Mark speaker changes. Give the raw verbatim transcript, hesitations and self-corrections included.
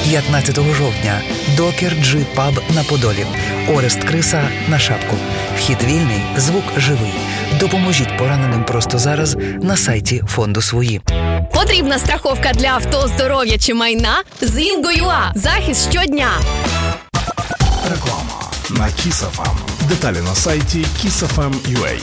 Speaker 1: п'ятнадцятого жовтня. Докер Джи Паб на Подолі. Орест Криса на шапку. Вхід вільний, звук живий. Допоможіть пораненим просто зараз на сайті фонду «Свої».
Speaker 2: Потрібна страховка для авто, здоров'я чи майна? З Інго.ua. Захист щодня.
Speaker 3: Реклама на Kiss еф ем. Деталі на сайті kiss еф ем крапка ю а.